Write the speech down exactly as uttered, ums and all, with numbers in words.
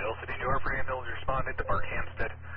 Hill City New York for ambulance responded to Park Hampstead.